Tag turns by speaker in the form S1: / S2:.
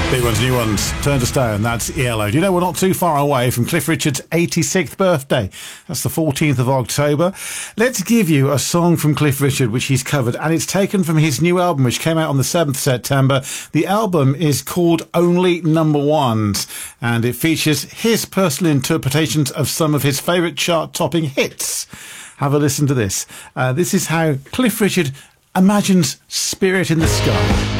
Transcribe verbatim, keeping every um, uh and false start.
S1: Big ones, new ones, Turn to Stone, that's E L O. Do you know we're not too far away from Cliff Richard's eighty-sixth birthday? That's the fourteenth of October. Let's give you a song from Cliff Richard which he's covered, and it's taken from his new album which came out on the seventh of September. The album is called Only Number Ones, and it features his personal interpretations of some of his favourite chart-topping hits. Have a listen to this. Uh, this is how Cliff Richard imagines Spirit in the Sky.